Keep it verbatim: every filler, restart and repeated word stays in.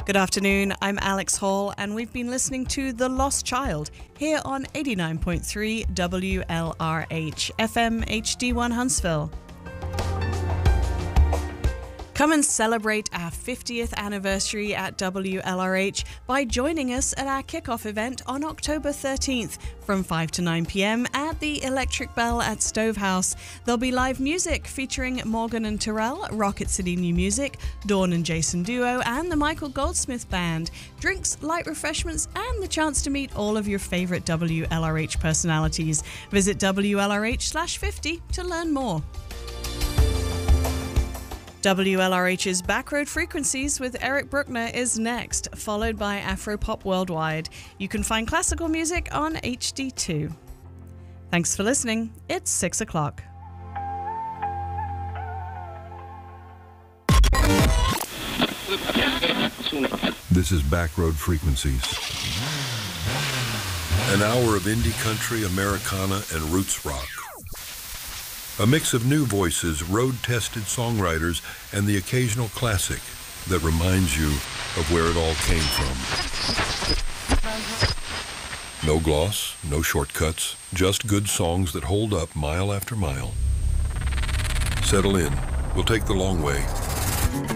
Good afternoon, I'm Alex Hall, and we've been listening to The Lost Child here on eighty-nine point three W L R H F M H D one Huntsville. Come and celebrate our fiftieth anniversary at W L R H by joining us at our kickoff event on October thirteenth from five to nine p.m. at the Electric Bell at Stovehouse. There'll be live music featuring Morgan and Terrell, Rocket City New Music, Dawn and Jason Duo, and the Michael Goldsmith Band. Drinks, light refreshments, and the chance to meet all of your favorite W L R H personalities. Visit W L R H slash fifty to learn more. W L R H's Backroad Frequencies with Eric Bruckner is next, followed by Afropop Worldwide. You can find classical music on H D two. Thanks for listening. It's six o'clock. This is Backroad Frequencies. An hour of indie country, Americana, and roots rock. A mix of new voices, road-tested songwriters, and the occasional classic that reminds you of where it all came from. No gloss, no shortcuts, just good songs that hold up mile after mile. Settle in. We'll take the long way.